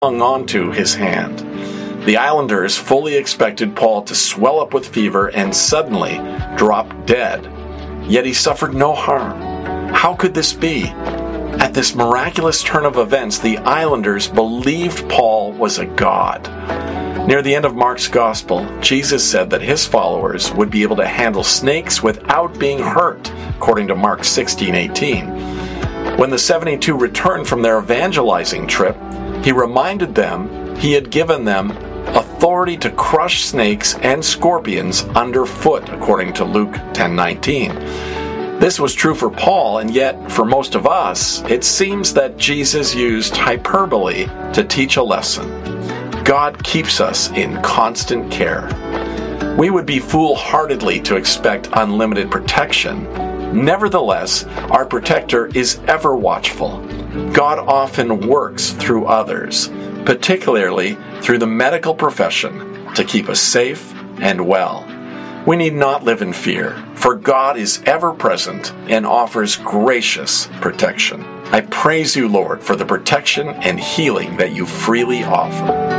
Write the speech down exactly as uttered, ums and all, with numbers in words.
hung onto his hand. The islanders fully expected Paul to swell up with fever and suddenly drop dead. Yet he suffered no harm. How could this be? At this miraculous turn of events, the islanders believed Paul was a god. Near the end of Mark's Gospel, Jesus said that his followers would be able to handle snakes without being hurt, according to Mark sixteen eighteen. When the seventy-two returned from their evangelizing trip, he reminded them he had given them authority to crush snakes and scorpions underfoot, according to Luke ten nineteen. This was true for Paul, and yet, for most of us, it seems that Jesus used hyperbole to teach a lesson. God keeps us in constant care. We would be foolhardily to expect unlimited protection. Nevertheless, our protector is ever watchful. God often works through others, particularly through the medical profession, to keep us safe and well. We need not live in fear, for God is ever present and offers gracious protection. I praise you, Lord, for the protection and healing that you freely offer.